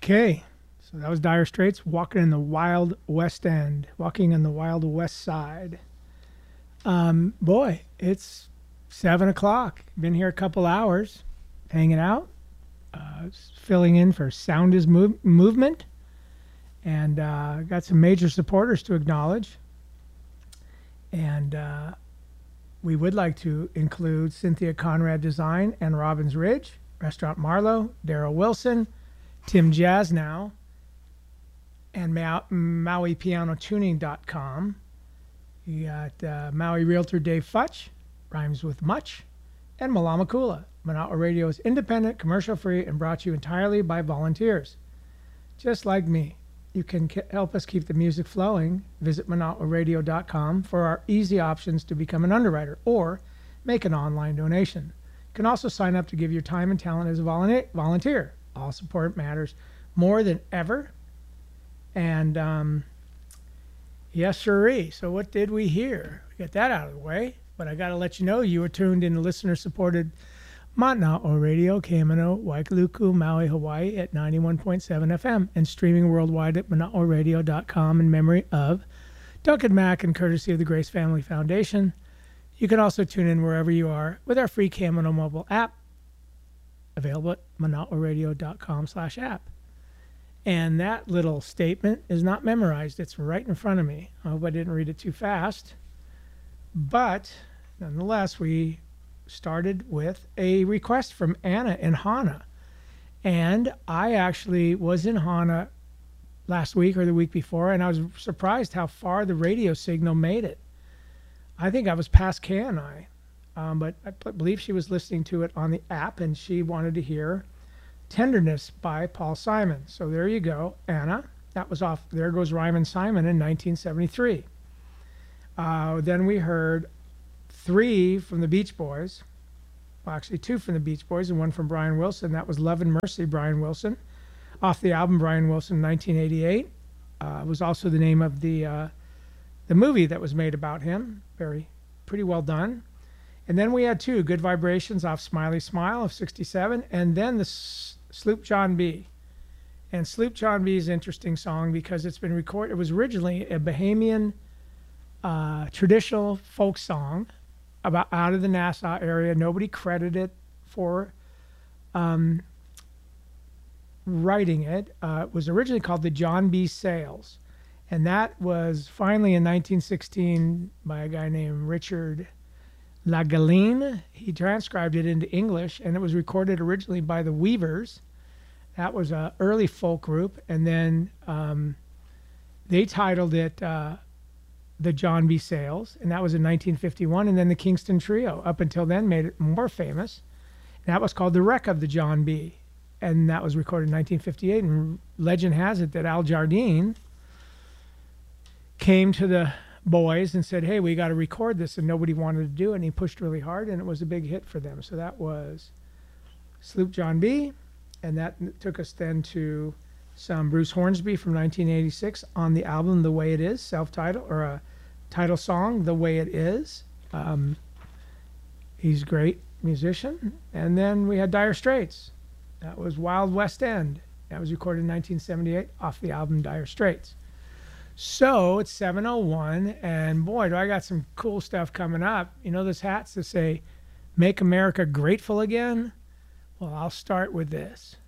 Okay, so that was Dire Straits, Walking in the Wild West End, Walking in the Wild West Side. Boy, it's 7 o'clock. Been here a couple hours, hanging out, filling in for Sound is Movement, and got some major supporters to acknowledge. And we would like to include Cynthia Conrad Design and Robbins Ridge, Restaurant Marlowe, Daryl Wilson, Tim Jasnow, and MauiPianoTuning.com. You got Maui Realtor Dave Futch, Rhymes with Much, and Malamakula. Manawa Radio is independent, commercial-free, and brought to you entirely by volunteers. Just like me. You can help us keep the music flowing. Visit ManawaRadio.com for our easy options to become an underwriter or make an online donation. You can also sign up to give your time and talent as a volunteer. All support matters more than ever. And yes, sirree. So what did we hear? We got that out of the way. But I got to let you know you were tuned in to listener-supported Manawa Radio, Kamino, Waikaluku, Maui, Hawaii at 91.7 FM and streaming worldwide at ManawaRadio.com in memory of Duncan Mack and courtesy of the Grace Family Foundation. You can also tune in wherever you are with our free Kamino mobile app, available at ManawaRadio.com/app. And that little statement is not memorized. It's right in front of me. I hope I didn't read it too fast. But nonetheless, we started with a request from Anna in Hana. And I actually was in Hana last week or the week before, and I was surprised how far the radio signal made it. I think I was past K&I, but I believe she was listening to it on the app, and she wanted to hear Tenderness by Paul Simon. So there you go, Anna. That was off There Goes Ryman Simon in 1973. Then we heard 3 from the Beach Boys. Well, actually 2 from the Beach Boys and 1 from Brian Wilson. That was Love and Mercy, Brian Wilson, off the album Brian Wilson, 1988. It was also the name of the movie that was made about him. Pretty well done. And then we had 2, Good Vibrations off Smiley Smile of 67, and then the Sloop John B. And Sloop John B is an interesting song because it's been recorded. It was originally a Bahamian traditional folk song about out of the Nassau area. Nobody credited for writing it. It was originally called the John B. Sales. And that was finally in 1916 by a guy named Richard Lagaline. He transcribed it into English, and it was recorded originally by the Weavers. That was an early folk group. And then they titled it the John B. Sales, and that was in 1951. And then the Kingston Trio, up until then, made it more famous. And that was called The Wreck of the John B. And that was recorded in 1958. And legend has it that Al Jardine came to the boys and said, hey, we got to record this, and nobody wanted to do it, and he pushed really hard, and it was a big hit for them. So that was Sloop John B., and that took us then to some Bruce Hornsby from 1986 on the album The Way It Is, self-titled, or a title song, The Way It Is. He's a great musician. And then we had Dire Straits. That was Wild West End. That was recorded in 1978 off the album Dire Straits. So it's 7:01, and boy, do I got some cool stuff coming up. You know those hats that say, Make America Grateful Again? Well, I'll start with this.